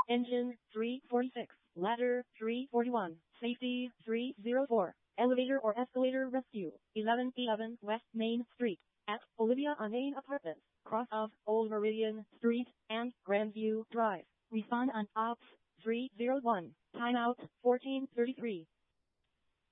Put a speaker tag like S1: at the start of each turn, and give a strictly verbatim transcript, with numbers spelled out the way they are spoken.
S1: Engine, three forty-six. Ladder, three forty-one. Safety, three oh four. Elevator or escalator rescue, eleven eleven West Main Street, at Olivia Anane Apartments, cross of Old Meridian Street and Grandview Drive. Respond on ops three oh one. Timeout fourteen thirty-three.